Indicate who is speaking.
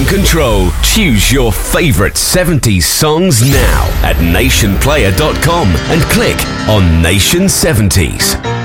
Speaker 1: control. Choose your favorite 70s songs now at nationplayer.com and click on Nation 70s.